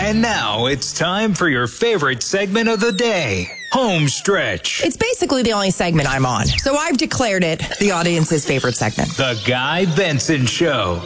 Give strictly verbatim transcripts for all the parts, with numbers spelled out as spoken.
And now it's time for your favorite segment of the day, Home Stretch. It's basically the only segment I'm on, so I've declared it the audience's favorite segment. The Guy Benson Show.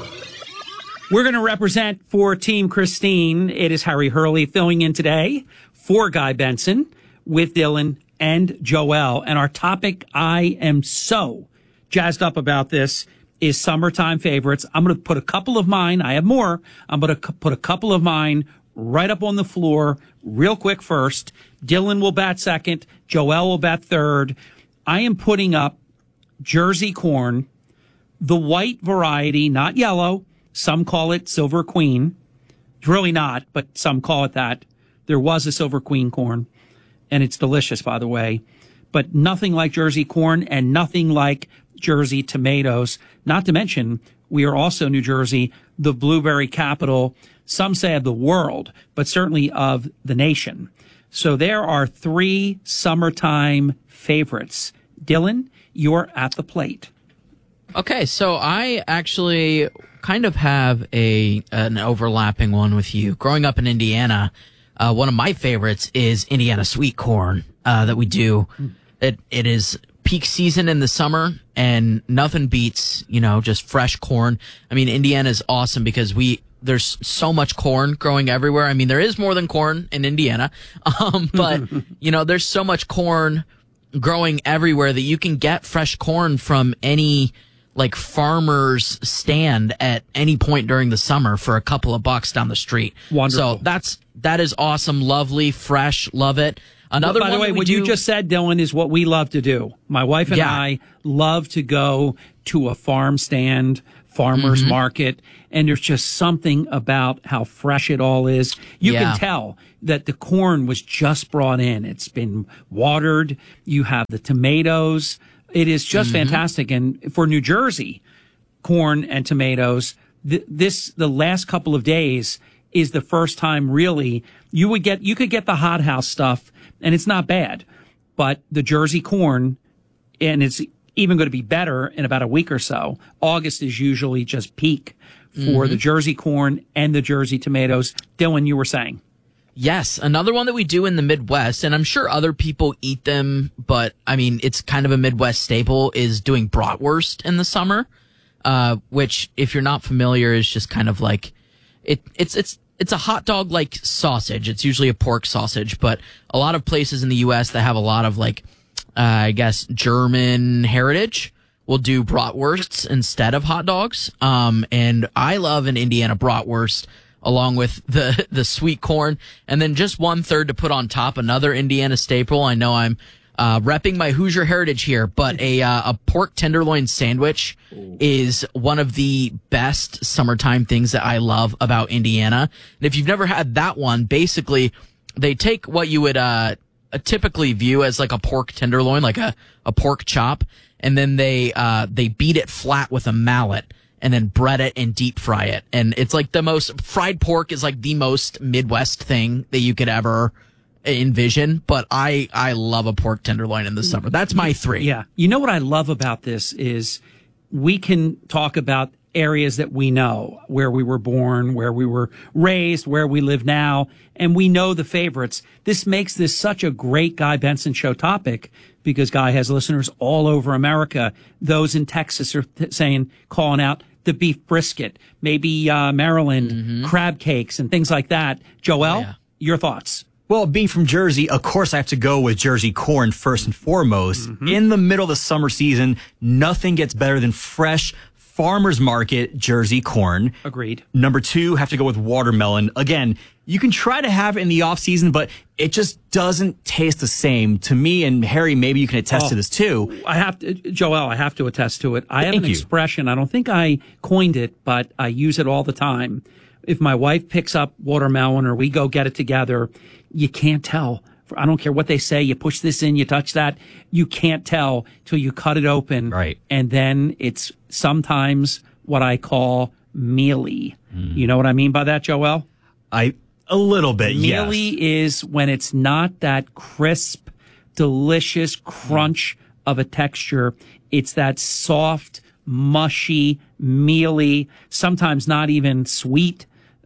We're going to represent for Team Christine. It is Harry Hurley filling in today for Guy Benson with Dylan and Joelle. And our topic, I am so jazzed up about this, is summertime favorites. I'm going to put a couple of mine. I have more. I'm going to put a couple of mine right up on the floor real quick first. Dylan will bat second. Joelle will bat third. I am putting up Jersey corn, the white variety, not yellow. Some call it Silver Queen. It's really not, but some call it that. There was a Silver Queen corn, and it's delicious, by the way. But nothing like Jersey corn and nothing like Jersey tomatoes. Not to mention, we are also New Jersey, the blueberry capital, some say of the world, but certainly of the nation. So there are three summertime favorites. Dylan, you're at the plate. Okay, so I actually kind of have a an overlapping one with you. Growing up in Indiana, uh, one of my favorites is Indiana sweet corn uh, that we do. Mm. It It is peak season in the summer, and nothing beats, you know, just fresh corn. I mean, Indiana is awesome because we there's so much corn growing everywhere. I mean, there is more than corn in Indiana, um, but, you know, there's so much corn growing everywhere that you can get fresh corn from any like farmer's stand at any point during the summer for a couple of bucks down the street. Wonderful. So that's, that is awesome. Lovely, fresh, love it. Another By one the way, what do, you just said, Dylan, is what we love to do. My wife and yeah. I love to go to a farm stand, farmer's mm-hmm. market, and there's just something about how fresh it all is. You yeah. can tell that the corn was just brought in. It's been watered. You have the tomatoes. It is just mm-hmm. fantastic. And for New Jersey, corn and tomatoes, th- this, the last couple of days is the first time really you would get, you could get the hothouse stuff, and it's not bad, but the Jersey corn, and it's even going to be better in about a week or so. August is usually just peak for mm-hmm. the Jersey corn and the Jersey tomatoes. Dylan, you were saying. Yes, another one that we do in the Midwest, and I'm sure other people eat them, but I mean, it's kind of a Midwest staple, is doing bratwurst in the summer, uh, which, if you're not familiar, is just kind of like, it, it's, it's, It's a hot dog like sausage. It's usually a pork sausage, but a lot of places in the U S that have a lot of like, uh, I guess, German heritage will do bratwursts instead of hot dogs. Um, and I love an Indiana bratwurst along with the, the sweet corn, and then just one third to put on top, another Indiana staple. I know I'm Uh, repping my Hoosier heritage here, but a uh, a pork tenderloin sandwich Ooh. is one of the best summertime things that I love about Indiana. And if you've never had that one, basically they take what you would uh, typically view as like a pork tenderloin, like a, a pork chop, and then they uh, they beat it flat with a mallet and then bread it and deep fry it. And it's like the most fried pork is like the most Midwest thing that you could ever envision, but I I love a pork tenderloin in the summer. That's my three. Yeah. You know what I love about this is we can talk about areas that we know, where we were born, where we were raised, where we live now, and we know the favorites. This makes this such a great Guy Benson Show topic because Guy has listeners all over America. Those in Texas are th- saying, calling out the beef brisket, maybe uh, Maryland, mm-hmm. crab cakes and things like that. Joelle, oh, yeah. your thoughts? Well, being from Jersey, of course I have to go with Jersey corn first and foremost. Mm-hmm. In the middle of the summer season, nothing gets better than fresh farmer's market Jersey corn. Agreed. Number two, have to go with watermelon. Again, you can try to have it in the off season, but it just doesn't taste the same to me. And Harry, maybe you can attest oh, to this too. I have to, Joelle, I have to attest to it. I have Thank an you. expression. I don't think I coined it, but I use it all the time. If my wife picks up watermelon or we go get it together, you can't tell. I don't care what they say. You push this in, you touch that. You can't tell till you cut it open. Right. And then it's sometimes what I call mealy. Mm. You know what I mean by that, Joelle? I, a little bit, mealy yes. is when it's not that crisp, delicious crunch mm. of a texture. It's that soft, mushy, mealy, sometimes not even sweet.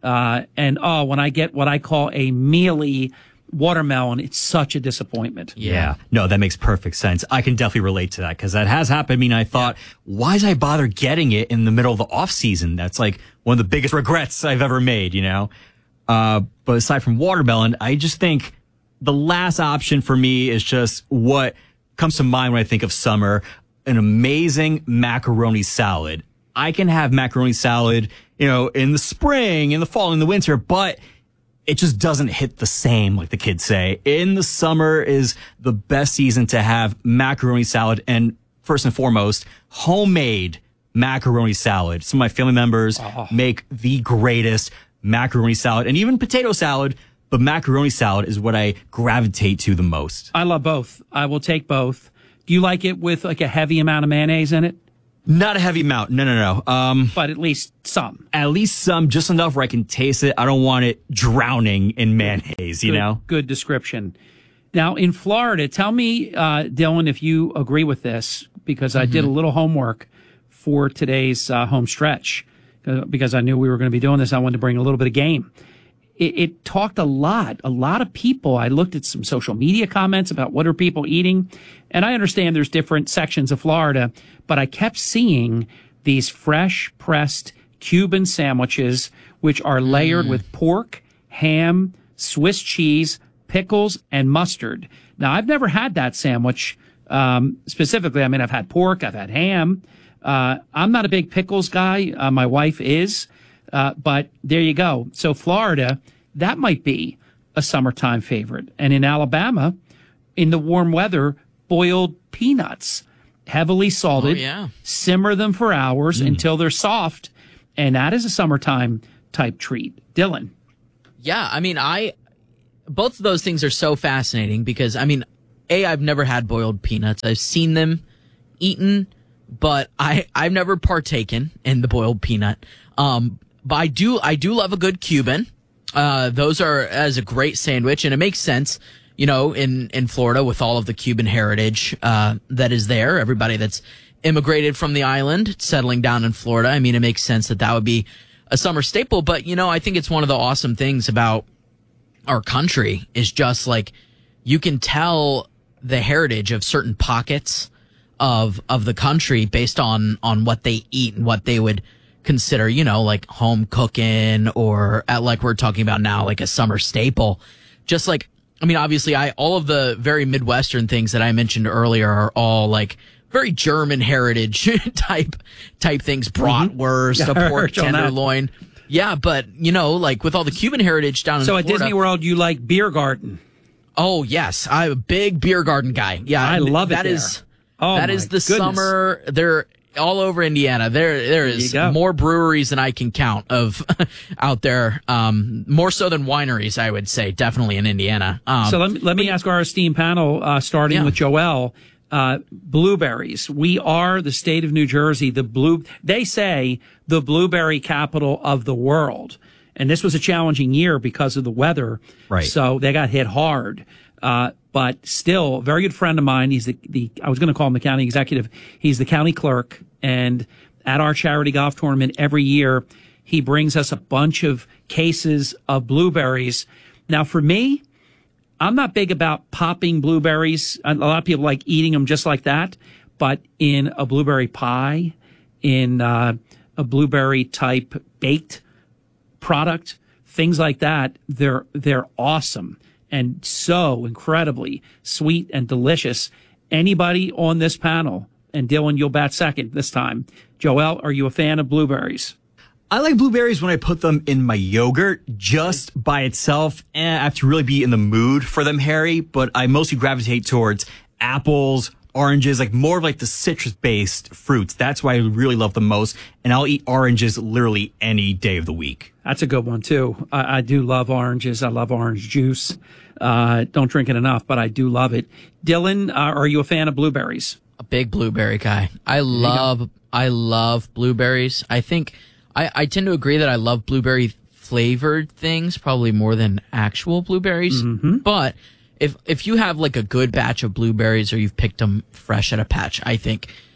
Uh, and oh, when I get what I call a mealy watermelon, it's such a disappointment. Yeah. yeah. No, that makes perfect sense. I can definitely relate to that because that has happened. I mean, I thought, yeah. why did I bother getting it in the middle of the off season? That's like one of the biggest regrets I've ever made, you know? Uh, but aside from watermelon, I just think the last option for me is just what comes to mind when I think of summer, an amazing macaroni salad. I can have macaroni salad, you know, in the spring, in the fall, in the winter, but it just doesn't hit the same, like the kids say. In the summer is the best season to have macaroni salad, and first and foremost, homemade macaroni salad. Some of my family members oh. make the greatest macaroni salad, and even potato salad, but macaroni salad is what I gravitate to the most. I love both. I will take both. Do you like it with like a heavy amount of mayonnaise in it? Not a heavy amount. No, no, no. Um, but at least some. At least some, just enough where I can taste it. I don't want it drowning in mayonnaise, you good, know? Good description. Now, in Florida, tell me, uh, Dylan, if you agree with this, because mm-hmm. I did a little homework for today's uh, home stretch, uh, because I knew we were going to be doing this. I wanted to bring a little bit of game. It, it talked a lot, a lot of people. I looked at some social media comments about what are people eating. And I understand there's different sections of Florida, but I kept seeing these fresh pressed Cuban sandwiches, which are layered mm. with pork, ham, Swiss cheese, pickles, and mustard. Now, I've never had that sandwich um, specifically. I mean, I've had pork, I've had ham. Uh, I'm not a big pickles guy. Uh, my wife is. Uh, but there you go. So Florida, that might be a summertime favorite. And in Alabama, in the warm weather, boiled peanuts, heavily salted, oh, yeah. simmer them for hours mm. until they're soft. And that is a summertime type treat. Dylan. Yeah, I mean, I, both of those things are so fascinating because, I mean, A, I've never had boiled peanuts. I've seen them eaten, but I, I've never partaken in the boiled peanut. Um, But I do, I do love a good Cuban. Uh, those are as a great sandwich, and it makes sense, you know, in, in Florida with all of the Cuban heritage, uh, that is there. Everybody that's immigrated from the island, settling down in Florida. I mean, it makes sense that that would be a summer staple. But, you know, I think it's one of the awesome things about our country is just like, you can tell the heritage of certain pockets of, of the country based on, on what they eat and what they would consider, you know, like home cooking or at, like we're talking about now, like a summer staple. Just like, I mean, obviously I, all of the very Midwestern things that I mentioned earlier are all like very German heritage type, type things. Bratwurst, mm-hmm. a pork tenderloin. Yeah. But you know, like with all the Cuban heritage down in so Florida. So at Disney World, you like beer garden. Oh yes. I'm a big beer garden guy. Yeah. I love it. That there. is, oh, that is the goodness. summer. They're, all over Indiana. There, there is more breweries than I can count of out there. Um, more so than wineries, I would say, definitely in Indiana. Um, so let me, let me ask our esteemed panel, uh, starting yeah. with Joel, uh, blueberries. We are the state of New Jersey, the blue, they say the blueberry capital of the world. And this was a challenging year because of the weather. Right. So they got hit hard. Uh, but still, a very good friend of mine. He's the, the I was going to call him the county executive. He's the county clerk. And at our charity golf tournament every year, he brings us a bunch of cases of blueberries. Now, for me, I'm not big about popping blueberries. A lot of people like eating them just like that. But in a blueberry pie, in uh, a blueberry type baked product, things like that, they're they're awesome. And so incredibly sweet and delicious. Anybody on this panel, and Dylan, you'll bat second this time. Joel, are you a fan of blueberries? I like blueberries when I put them in my yogurt just by itself. And I have to really be in the mood for them, Harry. But I mostly gravitate towards apples, oranges, like more of like the citrus-based fruits. That's why I really love them most. And I'll eat oranges literally any day of the week. That's a good one, too. I, I do love oranges. I love orange juice. Uh, don't drink it enough, but I do love it. Dylan, uh, are you a fan of blueberries? A big blueberry guy. I love, I love blueberries. I think I, I tend to agree that I love blueberry flavored things probably more than actual blueberries. Mm-hmm. But if, if you have like a good batch of blueberries or you've picked them fresh at a patch, I think,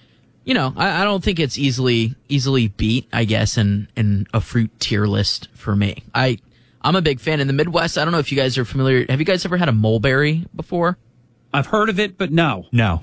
you know, I, I don't think it's easily easily beat, I guess, in, in a fruit tier list for me. I, I'm a big fan. In the Midwest, I don't know if you guys are familiar. Have you guys ever had a mulberry before? I've heard of it, but no. No.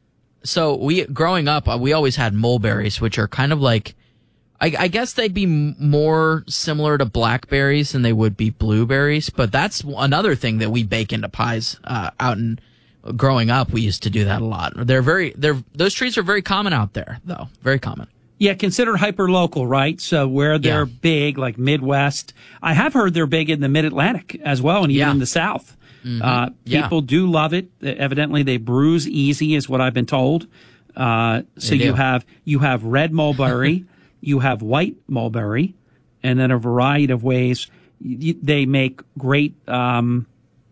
So we, growing up, uh, we always had mulberries, which are kind of like, I, I guess they'd be m- more similar to blackberries than they would be blueberries. But that's another thing that we bake into pies uh, out in. Growing up, we used to do that a lot. They're very, they're those trees are very common out there, though. Very common. Yeah, considered hyper local, right? So where they're Yeah. big, like Midwest. I have heard they're big in the Mid Atlantic as well, and even Yeah. in the South. Mm-hmm. Uh, Yeah. people do love it. Evidently, they bruise easy, is what I've been told. Uh, so They do. you have you have red mulberry, you have white mulberry, and then a variety of ways y- they make great um,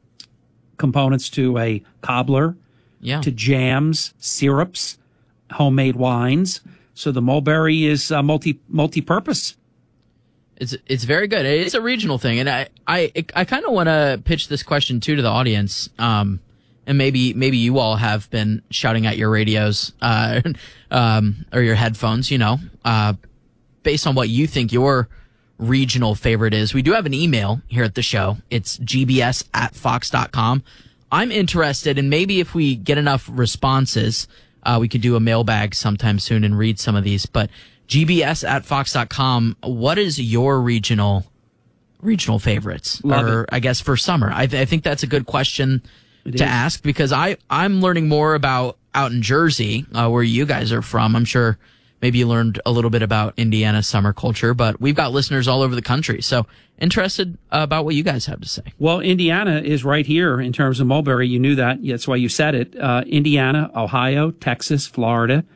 components to a cobbler, Yeah. to jams, syrups, homemade wines. So the mulberry is uh, multi multi-purpose. It's it's very good. It's a regional thing, and I I I kind of want to pitch this question too to the audience. Um, and maybe maybe you all have been shouting at your radios, uh, um, or your headphones. You know, uh, based on what you think your regional favorite is. We do have an email here at the show. It's g b s at fox dot com. I'm interested, and maybe if we get enough responses, uh, we could do a mailbag sometime soon and read some of these. But g b s at fox dot com, what is your regional regional favorites? Love or it. I guess for summer. I, th- I think that's a good question It to is. ask, because I, I'm learning more about out in Jersey, uh, where you guys are from. I'm sure maybe you learned a little bit about Indiana summer culture, but we've got listeners all over the country. So interested uh, about what you guys have to say. Well, Indiana is right here in terms of mulberry. You knew that. That's why you said it. Uh, Indiana, Ohio, Texas, Florida.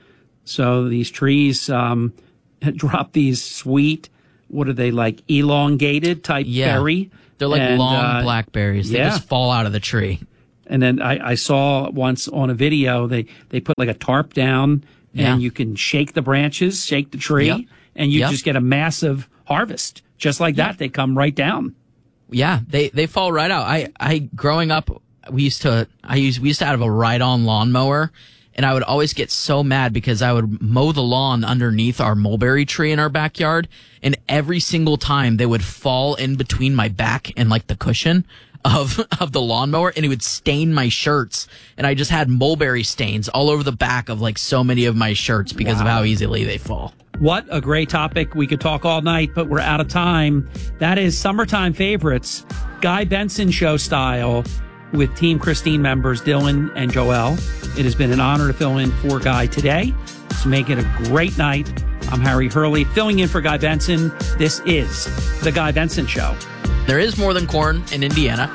So these trees um, drop these sweet, what are they, like elongated type Yeah. berry? They're like And, long uh, blackberries. They yeah. just fall out of the tree. And then I, I saw once on a video, they, they put like a tarp down Yeah. and you can shake the branches, shake the tree, Yep. and you Yep. just get a massive harvest. Just like that, they come right down. Yeah, they, they fall right out. I, I, growing up, we used to, I used, we used to have a ride-on lawnmower, and I would always get so mad because I would mow the lawn underneath our mulberry tree in our backyard, and every single time they would fall in between my back and like the cushion of, of the lawnmower, and it would stain my shirts, and I just had mulberry stains all over the back of like so many of my shirts because of how easily they fall. What a great topic. We could talk all night, but we're out of time. That is Summertime Favorites, Guy Benson Show style, with Team Christine members Dylan and Joel. It has been an honor to fill in for Guy today. So make it a great night. I'm Harry Hurley, filling in for Guy Benson. This is The Guy Benson Show. There is more than corn in Indiana.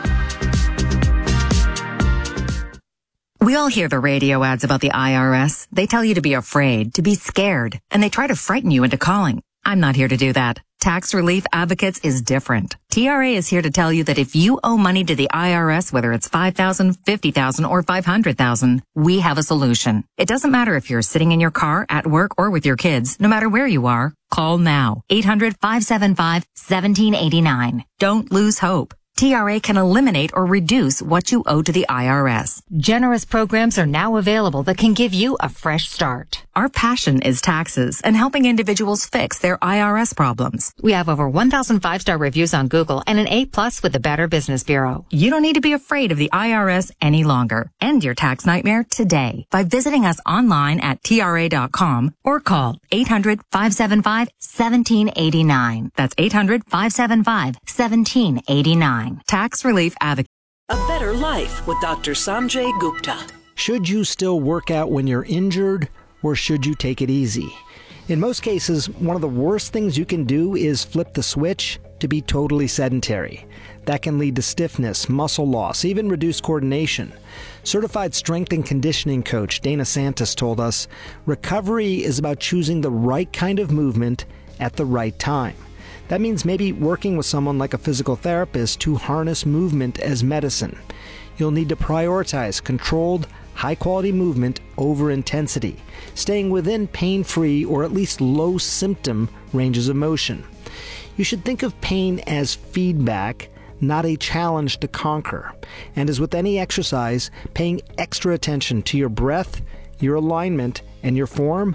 We all hear the radio ads about the I R S. They tell you to be afraid, to be scared, and they try to frighten you into calling. I'm not here to do that. Tax Relief Advocates is different. T R A is here to tell you that if you owe money to the I R S, whether it's five thousand dollars, fifty thousand dollars, or five hundred thousand dollars, we have a solution. It doesn't matter if you're sitting in your car, at work, or with your kids. No matter where you are, call now. eight hundred, five seven five, one seven eight nine. Don't lose hope. T R A can eliminate or reduce what you owe to the I R S. Generous programs are now available that can give you a fresh start. Our passion is taxes and helping individuals fix their I R S problems. We have over one thousand five-star reviews on Google and an A plus with the Better Business Bureau. You don't need to be afraid of the I R S any longer. End your tax nightmare today by visiting us online at T R A dot com or call eight hundred, five seven five, one seven eight nine. That's eight hundred, five seven five, one seven eight nine. Tax Relief Advocate. A Better Life with Doctor Sanjay Gupta. Should you still work out when you're injured, or should you take it easy? In most cases, one of the worst things you can do is flip the switch to be totally sedentary. That can lead to stiffness, muscle loss, even reduced coordination. Certified strength and conditioning coach Dana Santos told us, recovery is about choosing the right kind of movement at the right time. That means maybe working with someone like a physical therapist to harness movement as medicine. You'll need to prioritize controlled, high-quality movement over intensity, staying within pain-free or at least low-symptom ranges of motion. You should think of pain as feedback, not a challenge to conquer. And as with any exercise, paying extra attention to your breath, your alignment, and your form,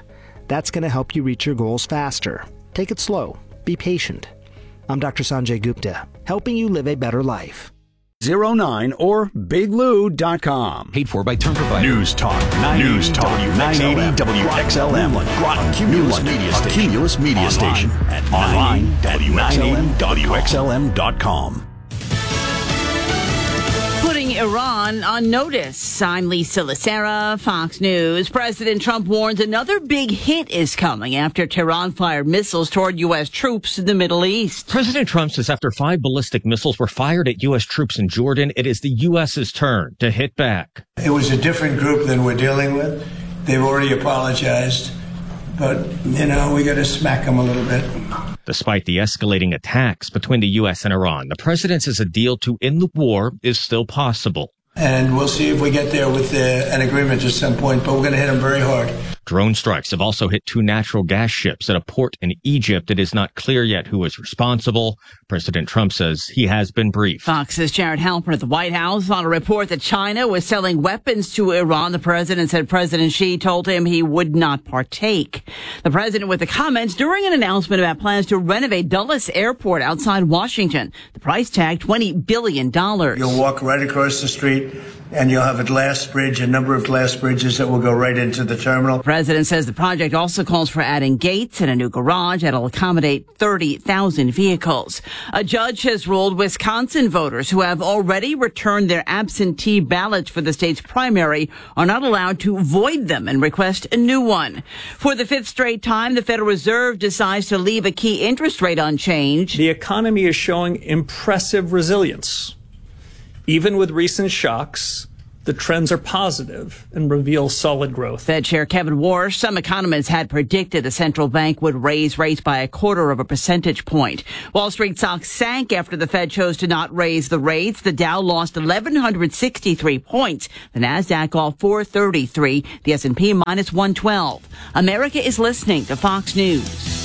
That's going to help you reach your goals faster. Take it slow. Be patient. I'm Doctor Sanjay Gupta, helping you live a better life. zero nine or big lou dot com. Paid for by Term Provider. News Talk nine eighty News Talk nine eighty W X L M. Groton, Cumulus Media Station. Cumulus Media Station. Online at nine eighty W X L M dot com. Putting Iran on notice. I'm Lisa Lacera, Fox News. President Trump warns another big hit is coming after Tehran fired missiles toward U S troops in the Middle East. President Trump says after five ballistic missiles were fired at U S troops in Jordan, it is the U S's turn to hit back. It was a different group than we're dealing with. They've already apologized. But, you know, we got to smack them a little bit. Despite the escalating attacks between the U S and Iran, the president says a deal to end the war is still possible. And we'll see if we get there with uh, an agreement at some point, but we're going to hit them very hard. Drone strikes have also hit two natural gas ships at a port in Egypt. It is not clear yet who is responsible. President Trump says he has been briefed. Fox's Jared Halpern at the White House on a report that China was selling weapons to Iran. The president said President Xi told him he would not partake. The president with the comments during an announcement about plans to renovate Dulles Airport outside Washington. The price tag, twenty billion dollars. You'll walk right across the street and you'll have a glass bridge, a number of glass bridges that will go right into the terminal. The president says the project also calls for adding gates and a new garage that'll accommodate thirty thousand vehicles. A judge has ruled Wisconsin voters who have already returned their absentee ballots for the state's primary are not allowed to void them and request a new one. For the fifth straight time, the Federal Reserve decides to leave a key interest rate unchanged. The economy is showing impressive resilience. Even with recent shocks, the trends are positive and reveal solid growth. Fed Chair Kevin Warsh, some economists had predicted the central bank would raise rates by a quarter of a percentage point. Wall Street stocks sank after the Fed chose to not raise the rates. The Dow lost one thousand one hundred sixty-three points. The Nasdaq off four thirty-three. The S and P minus one twelve. America is listening to Fox News.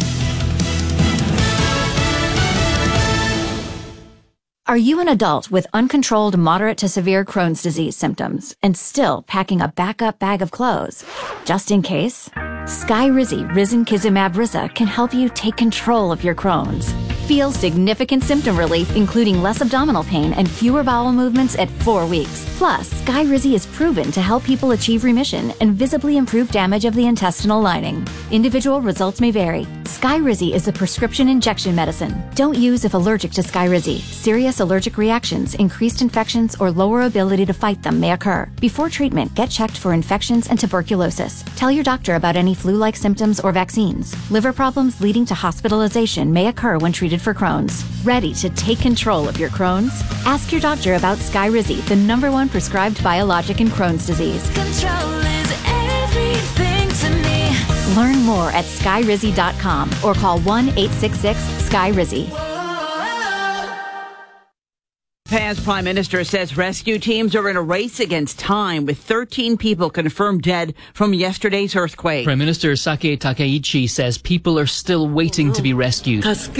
Are you an adult with uncontrolled moderate to severe Crohn's disease symptoms and still packing a backup bag of clothes? Just in case? Skyrizi Risankizumab Riza can help you take control of your Crohn's. Feel significant symptom relief, including less abdominal pain and fewer bowel movements at four weeks. Plus, Skyrizi is proven to help people achieve remission and visibly improve damage of the intestinal lining. Individual results may vary. Skyrizi is a prescription injection medicine. Don't use if allergic to Skyrizi. Serious allergic reactions, increased infections, or lower ability to fight them may occur. Before treatment, get checked for infections and tuberculosis. Tell your doctor about any flu-like symptoms or vaccines. Liver problems leading to hospitalization may occur when treated for Crohn's. Ready to take control of your Crohn's? Ask your doctor about Skyrizi, the number one prescribed biologic in Crohn's disease. Control is everything to me. Learn more at skyrizi dot com or call one eight six six Skyrizi. Japan's prime minister says rescue teams are in a race against time, with thirteen people confirmed dead from yesterday's earthquake. Prime Minister Sake Takaichi says people are still waiting to be rescued.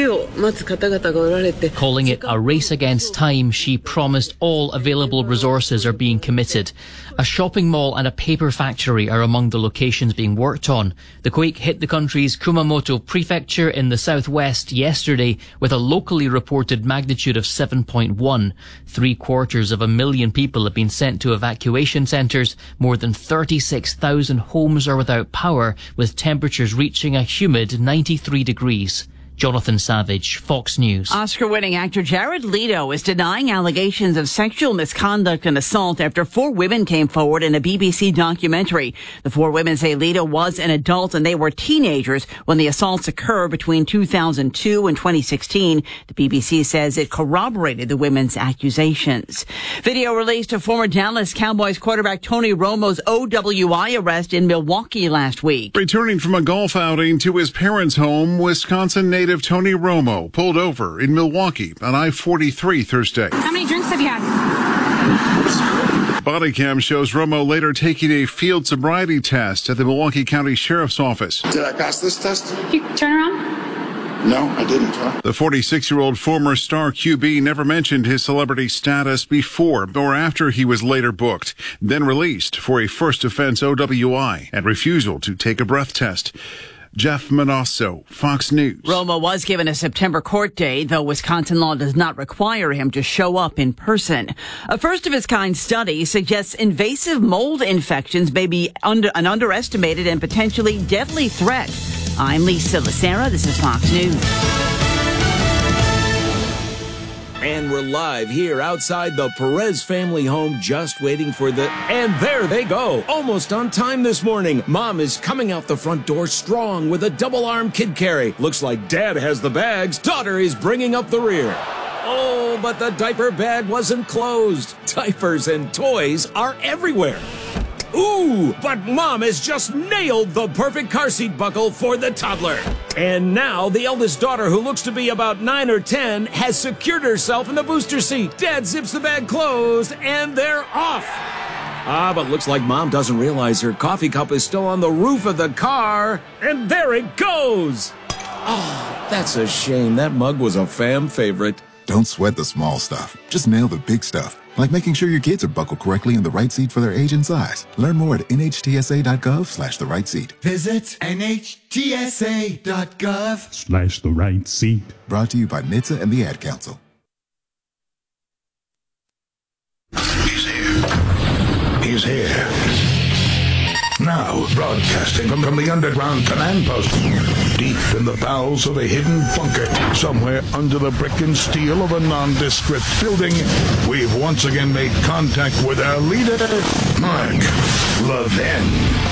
Calling it a race against time, she promised all available resources are being committed. A shopping mall and a paper factory are among the locations being worked on. The quake hit the country's Kumamoto prefecture in the southwest yesterday with a locally reported magnitude of seven point one. Three quarters of a million people have been sent to evacuation centres. More than thirty-six thousand homes are without power, with temperatures reaching a humid ninety-three degrees. Jonathan Savage, Fox News. Oscar-winning actor Jared Leto is denying allegations of sexual misconduct and assault after four women came forward in a B B C documentary. The four women say Leto was an adult and they were teenagers when the assaults occurred between two thousand two and twenty sixteen. The B B C says it corroborated the women's accusations. Video released of former Dallas Cowboys quarterback Tony Romo's O W I arrest in Milwaukee last week. Returning from a golf outing to his parents' home, Wisconsin native Tony Romo pulled over in Milwaukee on I forty-three Thursday. How many drinks have you had? Body cam shows Romo later taking a field sobriety test at the Milwaukee County Sheriff's Office. Did I pass this test? You turn around. No, I didn't, huh? The forty-six-year-old former star Q B never mentioned his celebrity status before or after he was later booked, then released for a first offense O W I and refusal to take a breath test. Jeff Manasso, Fox News. Romo was given a September court date, though Wisconsin law does not require him to show up in person. A first-of-its-kind study suggests invasive mold infections may be under an underestimated and potentially deadly threat. I'm Lisa Lacera. This is Fox News. And we're live here outside the Perez family home, just waiting for the... And there they go, almost on time this morning. Mom is coming out the front door strong with a double-arm kid carry. Looks like Dad has the bags. Daughter is bringing up the rear. Oh, but the diaper bag wasn't closed. Diapers and toys are everywhere. Ooh, but Mom has just nailed the perfect car seat buckle for the toddler. And now the eldest daughter, who looks to be about nine or ten, has secured herself in the booster seat. Dad zips the bag closed, and they're off. Ah, but looks like Mom doesn't realize her coffee cup is still on the roof of the car. And there it goes. Oh, that's a shame. That mug was a fam favorite. Don't sweat the small stuff. Just nail the big stuff. Like making sure your kids are buckled correctly in the right seat for their age and size. Learn more at nhtsa.gov slash the right seat. Visit nhtsa.gov Slash the right seat. Brought to you by N H T S A and the Ad Council. He's here. He's here. Now, broadcasting from, from the underground command post, deep in the bowels of a hidden bunker, somewhere under the brick and steel of a nondescript building, we've once again made contact with our leader, Mark Levin.